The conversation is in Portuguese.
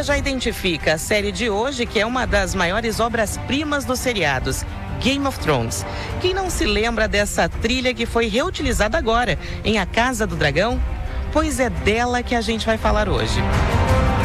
Você já identifica a série de hoje, que é uma das maiores obras-primas dos seriados, Game of Thrones. Quem não se lembra dessa trilha que foi reutilizada agora em A Casa do Dragão? Pois é dela que a gente vai falar hoje.